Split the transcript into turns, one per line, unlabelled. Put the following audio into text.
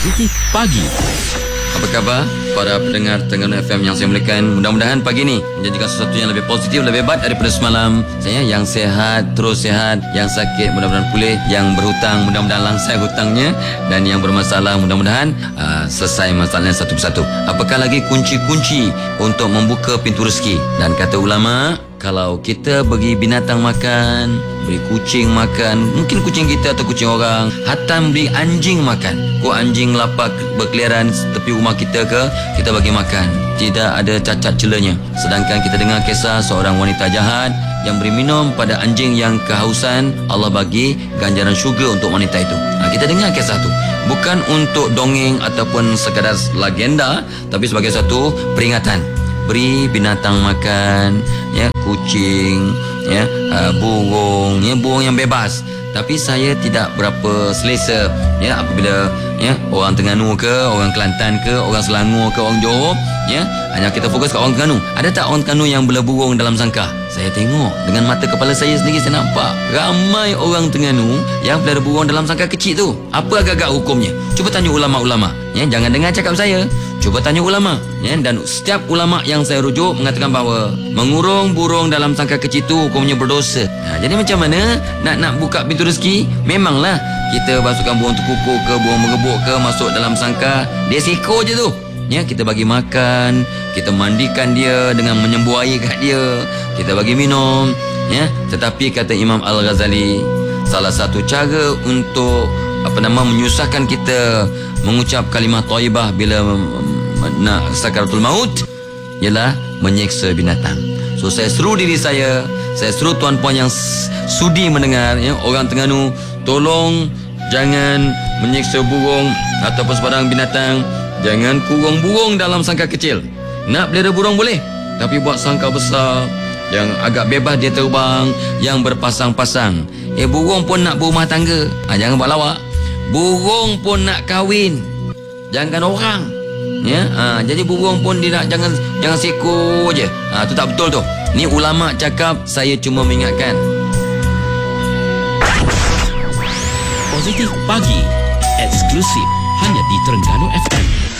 Positif Pagi.
Apa khabar para pendengar Terengganu FM yang saya muliakan? Mudah-mudahan pagi ni menjadikan sesuatu yang lebih positif, lebih baik daripada semalam. Saya yang sehat, terus sehat. Yang sakit mudah-mudahan pulih. Yang berhutang mudah-mudahan langsai hutangnya. Dan yang bermasalah mudah-mudahan selesai masalahnya satu persatu. Apakah lagi kunci-kunci untuk membuka pintu rezeki? Dan kata ulama, kalau kita bagi binatang makan, beri kucing makan, mungkin kucing kita atau kucing orang, hatta beri anjing makan. Kau anjing lapak berkeliaran tepi rumah kita ke, kita bagi makan, tidak ada cacat celanya. Sedangkan kita dengar kisah seorang wanita jahat yang beri minum pada anjing yang kehausan, Allah bagi ganjaran syurga untuk wanita itu. Kita dengar kisah tu bukan untuk dongeng ataupun sekadar legenda, tapi sebagai satu peringatan. Beri binatang makan, ya, kucing, ya, burung, ya, burung yang bebas. Tapi saya tidak berapa selesa, ya, apabila, ya, orang Terengganu ke, orang Kelantan ke, orang Selangor ke, orang Johor, ya, hanya kita fokus kat orang Terengganu. Ada tak orang Terengganu yang bela burung dalam sangkar? Saya tengok dengan mata kepala saya sendiri, saya nampak ramai orang Terengganu yang pelihara burung dalam sangkar kecil tu. Apa agak-agak hukumnya? Cuba tanya ulama-ulama, ya, jangan dengar cakap saya. Cuba tanya ulama, ya, dan setiap ulama yang saya rujuk mengatakan bahawa mengurung burung dalam sangkar kecil tu hukumnya berdosa. Jadi macam mana nak buka pintu rezeki? Memanglah kita masukkan burung terkukur ke, burung mengebuk ke masuk dalam sangkar, dia seko je tu. Ya, kita bagi makan, kita mandikan dia dengan menyembuh air kat dia, kita bagi minum, ya. Tetapi kata Imam Al-Ghazali, salah satu cara untuk menyusahkan kita mengucap kalimah thayyibah bila nak sakaratul maut ialah menyeksa binatang. So saya seru diri saya seru tuan-puan yang sudi mendengar, ya, orang Terengganu, tolong jangan menyeksa burung ataupun sebarang binatang. Jangan kurung burung dalam sangkar kecil. Nak pelihara burung boleh, tapi buat sangkar besar yang agak bebas dia terbang, yang berpasang-pasang. Burung pun nak berumah tangga, jangan buat lawak. Burung pun nak kahwin, jangan orang, ya. Jadi burung pun dia nak jangan seko je. Tu tak betul tu. Ni ulama cakap, saya cuma mengingatkan.
Positif Pagi, eksklusif hanya di Terengganu FM.